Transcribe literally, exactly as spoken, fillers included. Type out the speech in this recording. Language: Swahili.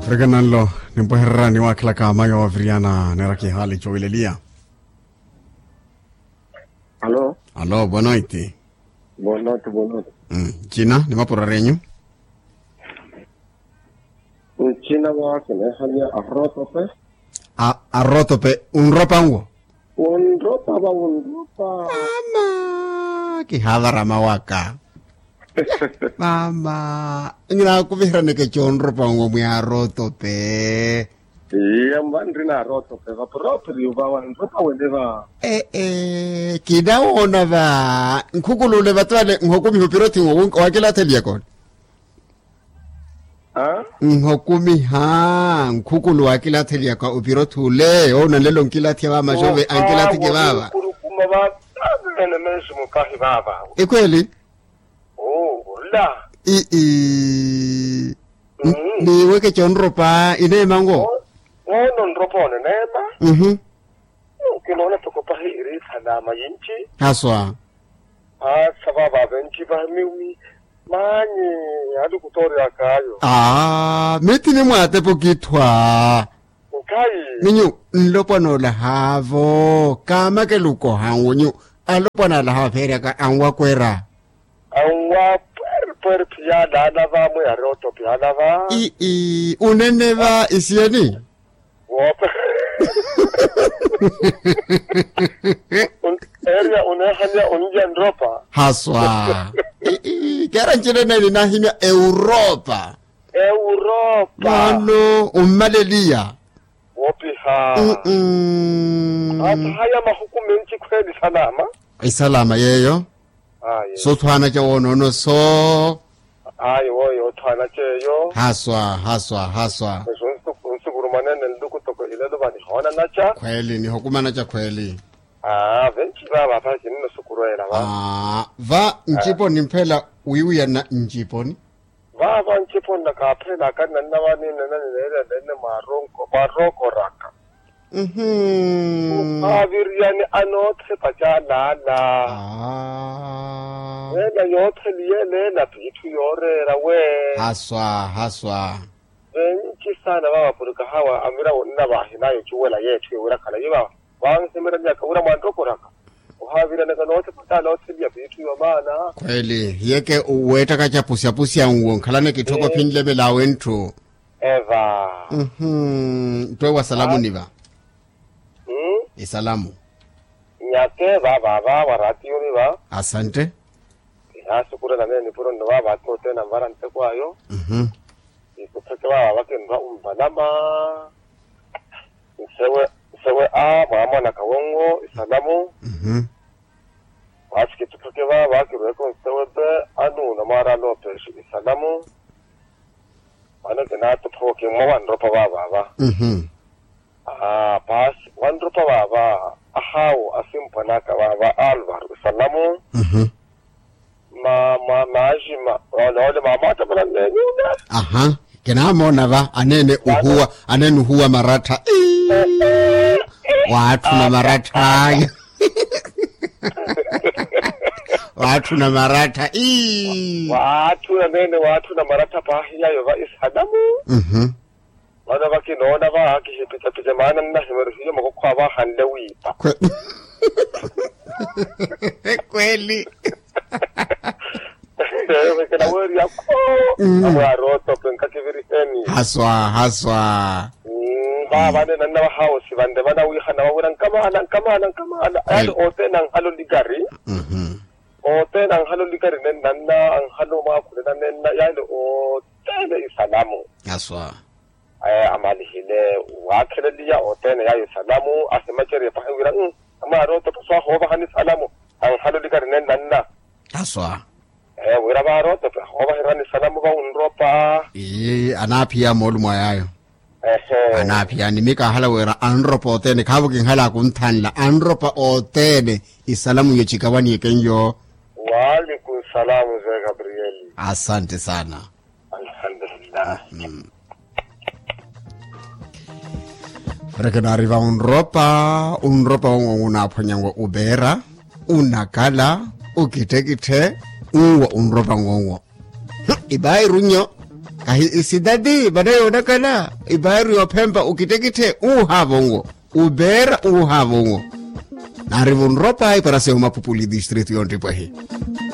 Reganallo, nimpoherrani wa kila kama yo Vriana neraki hali choilelia. Allo? Allo, buona notte. Buonanotte, buonanotte. Mm, Cina, ni mapura regno? In Cina wa kene hanya arrotope? A arrotope, un ropango. Un ropa ba un ropa. Mama, ki hadara mawaka. Mama, ingina kuvihra neke chon ropango mu arrotope. Iya mbandri na arrotope, va proprio va un ropa wendeva. Eh eh, kida ona va. Nkukulule batwale ngokumi hupiroti ngo wakela telia kon. Ah? Ngokumi ha, nkukulu wakela telia kwa upiroti le, ona lelo nkila tia wa majove ankela tike baba. Kuma ba, ene mesu mukahi baba. E kweli? Oh, la. I i ni weke chonropa ine mango. Oh, non ropone nema. Mhm. Kinona tukopahi iri salama yinchi. Haswa. Ah, sababa benchi ba miwi. Mani, adu kutori akayo. Ah, metine mwate pokitwa. Ukai. Ninyo, nlopono la havo. Kama ke luko hango nyo. Alopona la havo pere ka anwa kwera. Anwa per per pia dada va mo ya roto pia dada va. I i unene va isieni. Wop. Un area unahanya unja ndropa. Haswa. I i kera nchile na linahimia Europa. Europa. Mano, umalelia. Wopi ha. Mm-mm. Ata haya mahukumu nchi kweli salama. Isalama yeyo. Aye. So tuana cha wono no so. Aye woyo twana cheyo. Haswa, haswa, haswa. Unsukuru manene nduku toko ile doba ni hona nacha. Kweli, ni hokuma cha kweli. Ah, venchi baba pasi nino sukuru era wa. Ah, va nchipo nimpela uiuya na nchiponi. Baba nchipo na kapela kana nawa ni nene nene nene maronko maroko raka. Mhm. Ah, viriani anote pachala la. Ah. Wena yote liye na pitu yore ra we. Haswa, haswa. Venchi sana baba puruka hawa amira wonna bahinayo chuwela yetu wera kala yiba. Wang semera nyaka ura maroko raka. Uhavira neka note pachala ote liya pitu yomana. Kweli, yeke uweta kacha pusia pusia nguo. Kalane kitoko Eh. pinlebe la wentu. Eva. Mhm. Tuwe wa salamu niva. Hmm? Isalamu. Nyake ba ba ba warati yuri ba. Asante. Ya sukura na nene puro ndo ba ko tena mara nte kwayo. Mhm. Ikupeke ba ba ke ndo umbalama. Sewe sewe a mama na kawongo isalamu. Mhm. Waski tupeke ba ba ke ko sewe be anu na mara no pe isalamu. Ana ke na to ko ke mo wan ro pa ba ba ba. Mhm. Ah pas wan ro pa ba ba. Ahau asimpa na ka ba ba alvar isalamu. Mhm. Ma ma majima wala wala mama tabana nene. Aha. Kena mona va anene uhua anene uhua marata. Watu na marata. Watu na marata. Ii. Watu na nene watu na marata pahia yo va isadamu. Mhm. Wala baki nona ba ki pita pita mana na himerhiyo mko kwa ba hande wipa. Kwe- Kweli. Ewe kana wori yako. Aba roto penka kiviri eni. Haswa, haswa. Ba ba ne nan na house bande bana wi hana wa wuran kama nan kama nan kama al ote nan halo ligari. Mhm. Ote nan halo ligari nan nan na an halo ma ku nan nan ya le ote ne isalamu. Haswa. Eh amali hile wa kele liya ote ne ya isalamu asema chere pa wiran ama roto so ho ba hani salamu an halo ligari nan nan na. Haswa. Eh wira ba roto ho ba hirani salamu ba unropa. Ee, anapia molu mwayayo. Eh Anapia ni mika hala wera anropa otene. Kavu kinghala kuntanla. Anropa otene. Isalamu ye chikawani ye kenyo. wa alaikum salamu za Gabriel. Asante sana. Alhamdulillah. Rekena arriva un ropa. Un ropa una ponyango ubera. Una kala. Ukite kite. Unwa un ropa ngongo. Ibai runyo. kahi isidadi badayo nakala ibari yo Pemba ukitekite uhavongo ubera uhavongo narivunropa para ser uma populi distrito yonte pahi